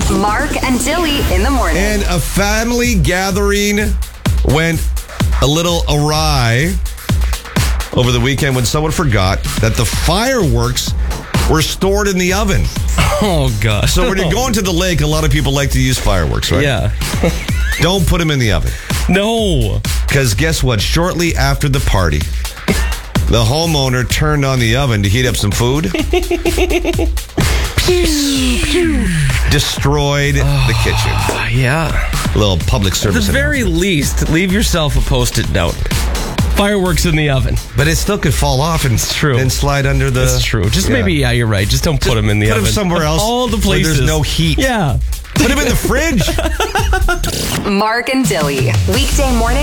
Mark and Dilly in the morning. And a family gathering went a little awry over the weekend when someone forgot that the fireworks were stored in the oven. Oh, God. So when you're going to the lake, a lot of people like to use fireworks, right? Yeah. Don't put them in the oven. No. Because guess what? Shortly after the party, the homeowner turned on the oven to heat up some food. Destroyed the kitchen. Yeah. A little public At service. the very least, leave yourself a Post-it note. Fireworks in the oven. But it still could fall off and true. And slide under the... That's true. Just maybe, you're right. Just don't put them in the oven. Put them somewhere else. All the where places. there's no heat. Yeah. Put them in the fridge. Mark and Dilly. Weekday morning.